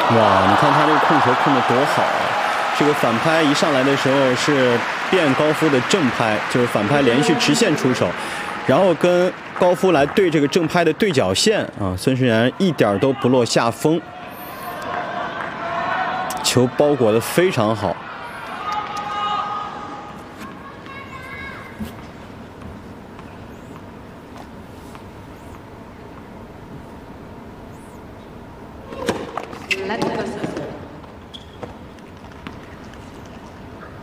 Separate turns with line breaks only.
哇，你看他这个控球控得多好啊！这个反拍一上来的时候是变高夫的正拍，就是反拍连续直线出手，然后跟高夫来对这个正拍的对角线啊，孙世然一点都不落下风，球包裹得非常好。
Let the